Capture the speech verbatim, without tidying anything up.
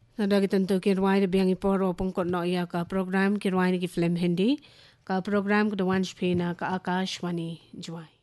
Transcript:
Nada kita tentu kirwai de biang iporo pungkot no ya ka program kirwai ni ki film Hindi ka program ke dewan shpena ka Akashwani Juai.